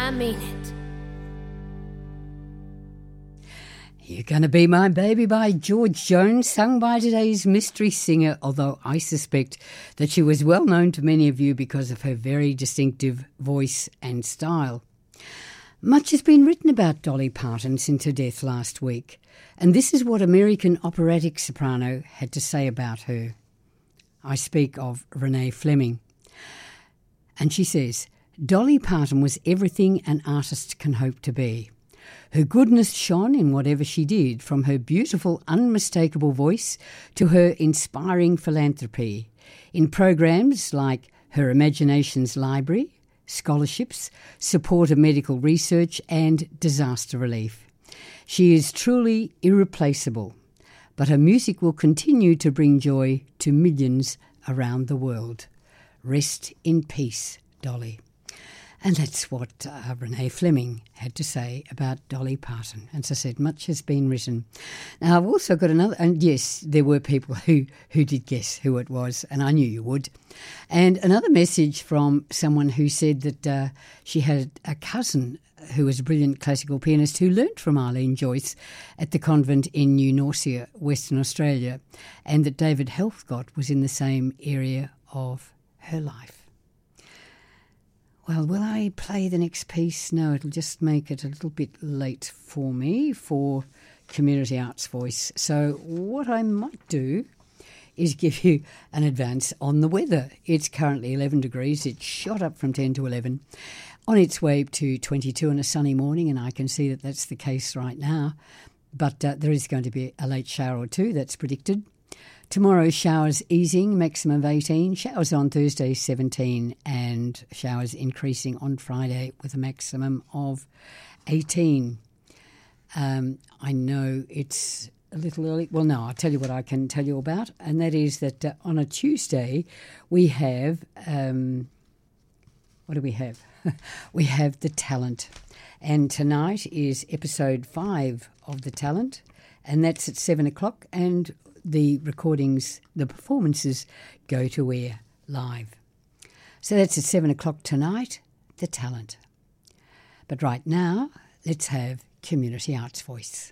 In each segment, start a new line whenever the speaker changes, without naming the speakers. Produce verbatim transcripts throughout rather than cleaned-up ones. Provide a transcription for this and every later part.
I mean it.
You're Gonna Be My Baby by George Jones, sung by today's mystery singer, although I suspect that she was well known to many of you because of her very distinctive voice and style. Much has been written about Dolly Parton since her death last week, and this is what American operatic soprano had to say about her. I speak of Renee Fleming. And she says, Dolly Parton was everything an artist can hope to be. Her goodness shone in whatever she did, from her beautiful, unmistakable voice to her inspiring philanthropy, in programs like her Imaginations Library, scholarships, support of medical research and disaster relief. She is truly irreplaceable, but her music will continue to bring joy to millions around the world. Rest in peace, Dolly. And that's what uh, Renee Fleming had to say about Dolly Parton. As I said, much has been written. Now, I've also got another, and yes, there were people who, who did guess who it was, and I knew you would. And another message from someone who said that uh, she had a cousin who was a brilliant classical pianist who learnt from Arlene Joyce at the convent in New Norcia, Western Australia, and that David Helfgott was in the same area of her life. Well, will I play the next piece? No, it'll just make it a little bit late for me for Community Arts Voice. So what I might do is give you an advance on the weather. It's currently eleven degrees. It's shot up from ten to eleven, on its way to twenty-two on a sunny morning, and I can see that that's the case right now. But uh, there is going to be a late shower or two, that's predicted. Tomorrow, showers easing, maximum of eighteen. Showers on Thursday, seventeen. And showers increasing on Friday with a maximum of eighteen. Um, I know it's a little early. Well, no, I'll tell you what I can tell you about. And that is that uh, on a Tuesday, we have... Um, what do we have? We have The Talent. And tonight is episode five of The Talent. And that's at seven o'clock. And the recordings, the performances go to air live. So that's at seven o'clock tonight, The Talent. But right now, let's have Community Arts Voice.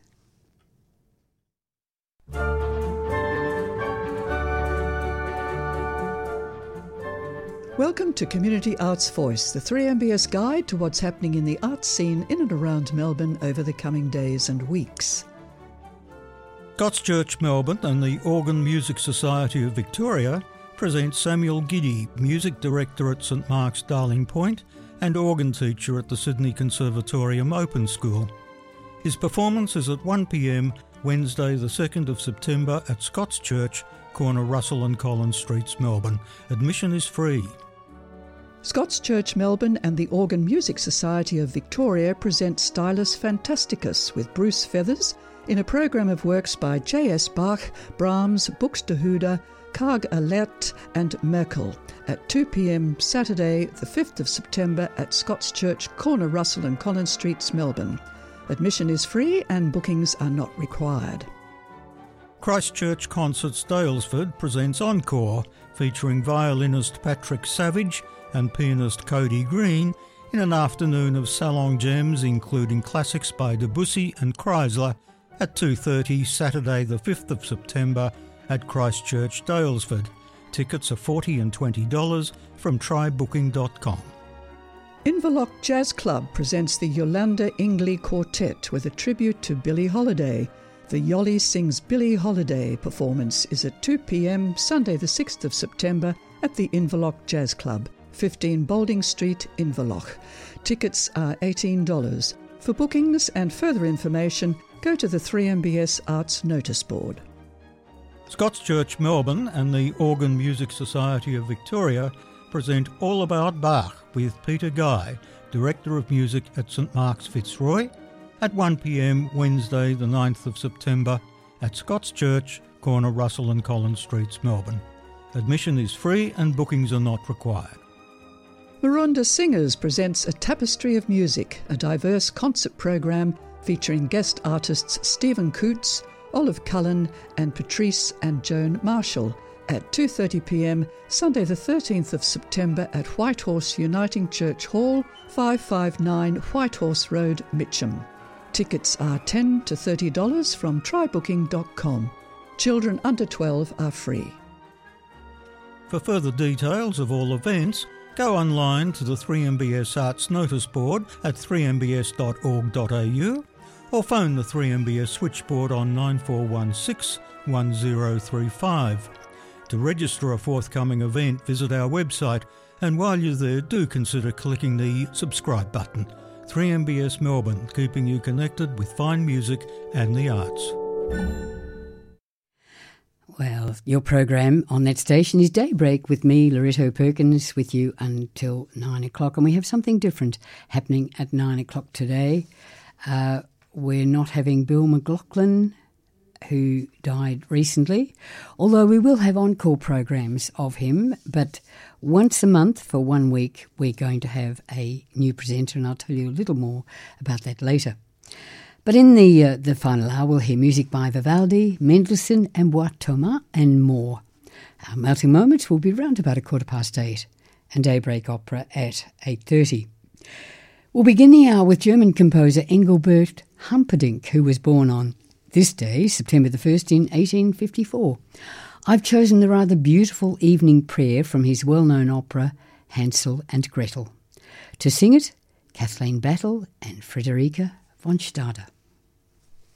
Welcome to Community Arts Voice, the three M B S guide to what's happening in the arts scene in and around Melbourne over the coming days and weeks.
Scots Church Melbourne and the Organ Music Society of Victoria present Samuel Giddy, Music Director at St Mark's Darling Point and organ teacher at the Sydney Conservatorium Open School. His performance is at one p m Wednesday the second of September at Scots Church, corner Russell and Collins Streets, Melbourne. Admission is free.
Scots Church Melbourne and the Organ Music Society of Victoria present Stylus Fantasticus with Bruce Feathers in a program of works by J S Bach, Brahms, Buxtehude, Karg Alert and Merkel at two p m Saturday the fifth of September at Scots Church, corner Russell and Collins Streets, Melbourne. Admission is free and bookings are not required.
Christchurch Concerts Daylesford presents Encore, featuring violinist Patrick Savage and pianist Cody Green in an afternoon of salon gems including classics by Debussy and Chrysler at two thirty Saturday the fifth of September at Christchurch Daylesford. Tickets are forty dollars and twenty dollars from try booking dot com.
Inverloch Jazz Club presents the Yolanda Ingley Quartet with a tribute to Billie Holiday. The Yoli Sings Billie Holiday performance is at two p m Sunday the sixth of September at the Inverloch Jazz Club, fifteen Boulding Street, Inverloch. Tickets are eighteen dollars. For bookings and further information, go to the three M B S Arts Notice Board.
Scots Church Melbourne and the Organ Music Society of Victoria present All About Bach with Peter Guy, Director of Music at St Mark's Fitzroy, at one p m Wednesday the ninth of September at Scots Church, corner Russell and Collins Streets, Melbourne. Admission is free and bookings are not required.
Maroondah Singers presents A Tapestry of Music, a diverse concert program featuring guest artists Stephen Coots, Olive Cullen and Patrice and Joan Marshall at two thirty p m Sunday the thirteenth of September at Whitehorse Uniting Church Hall, five five nine Whitehorse Road, Mitcham. Tickets are ten to thirty dollars from try booking dot com. Children under twelve are free.
For further details of all events, go online to the three M B S Arts Notice Board at three m b s dot org dot a u or phone the three M B S switchboard on nine four one six, one zero three five. To register a forthcoming event, visit our website, and while you're there, do consider clicking the subscribe button. three M B S Melbourne, keeping you connected with fine music and the arts.
Well, your program on that station is Daybreak with me, Loretto Perkins, with you until nine o'clock. And we have something different happening at nine o'clock today. Uh, we're not having Bill McLaughlin, who died recently, although we will have encore programs of him. But once a month for one week, we're going to have a new presenter, and I'll tell you a little more about that later. But in the uh, the final hour, we'll hear music by Vivaldi, Mendelssohn and Bois Thomas and more. Our melting moments will be round about a quarter past eight and Daybreak Opera at eight thirty. We'll begin the hour with German composer Engelbert Humperdinck, who was born on this day, September the first, in eighteen fifty-four. I've chosen the rather beautiful evening prayer from his well-known opera Hansel and Gretel. To sing it, Kathleen Battle and Frederica von Stade.